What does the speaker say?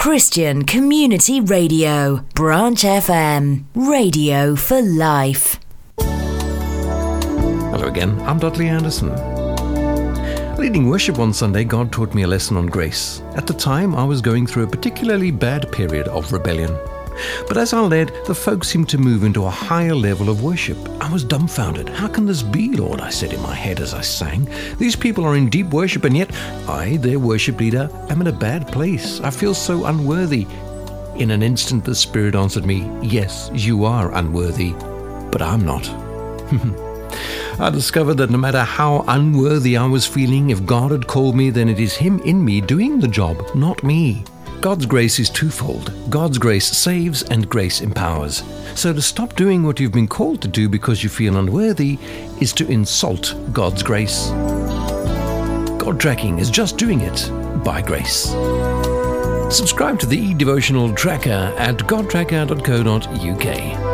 Christian Community Radio, Branch FM, radio for life. Hello again, I'm Dudley Anderson. Leading worship on Sunday, God taught me a lesson on grace. At the time, I was going through a particularly bad period of rebellion. But as I led, the folk seemed to move into a higher level of worship. I was dumbfounded. How can this be, Lord? I said in my head as I sang. These people are in deep worship, and yet I, their worship leader, am in a bad place. I feel so unworthy. In an instant, the Spirit answered me, yes, you are unworthy, but I'm not. I discovered that no matter how unworthy I was feeling, if God had called me, then it is Him in me doing the job, not me. God's grace is twofold. God's grace saves and grace empowers. So to stop doing what you've been called to do because you feel unworthy is to insult God's grace. God Tracking is just doing it by grace. Subscribe to the eDevotional Tracker at godtracker.co.uk.